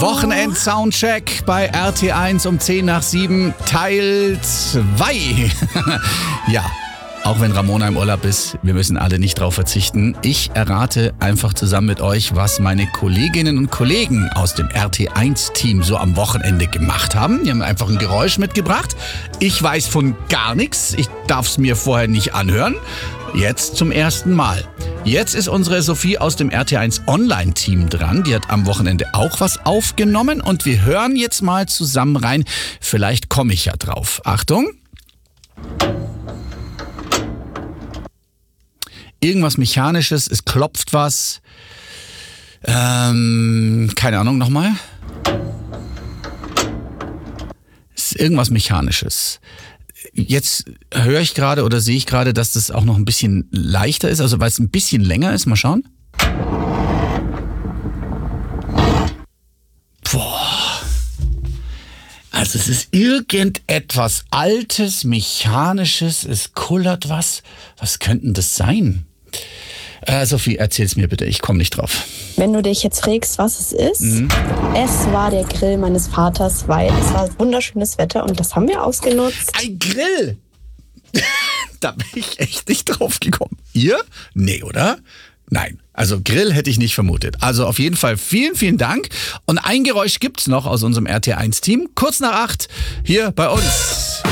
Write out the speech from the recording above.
Wochenend-Soundcheck bei RT1 um 10 nach 7, Teil 2. Ja, auch wenn Ramona im Urlaub ist, wir müssen alle nicht drauf verzichten. Ich errate einfach zusammen mit euch, was meine Kolleginnen und Kollegen aus dem RT1-Team so am Wochenende gemacht haben. Die haben einfach ein Geräusch mitgebracht. Ich weiß von gar nichts. Ich darf es mir vorher nicht anhören. Jetzt zum ersten Mal. Jetzt ist unsere Sophie aus dem RT1 Online-Team dran. Die hat am Wochenende auch was aufgenommen und wir hören jetzt mal zusammen rein. Vielleicht komme ich ja drauf. Achtung. Irgendwas Mechanisches, es klopft was. Keine Ahnung, nochmal. Es ist irgendwas Mechanisches. Jetzt höre ich gerade oder sehe ich gerade, dass das auch noch ein bisschen leichter ist, also weil es ein bisschen länger ist. Mal schauen. Boah. Also es ist irgendetwas Altes, Mechanisches, es kullert was. Was könnte denn das sein? Sophie, erzähl's mir bitte, ich komme nicht drauf. Wenn du dich jetzt fragst, was es ist, es war der Grill meines Vaters, weil es war wunderschönes Wetter und das haben wir ausgenutzt. Ein Grill? Da bin ich echt nicht drauf gekommen. Ihr? Nee, oder? Nein, also Grill hätte ich nicht vermutet. Also auf jeden Fall vielen, vielen Dank. Und ein Geräusch gibt's noch aus unserem RT1-Team. Kurz nach 8 hier bei uns.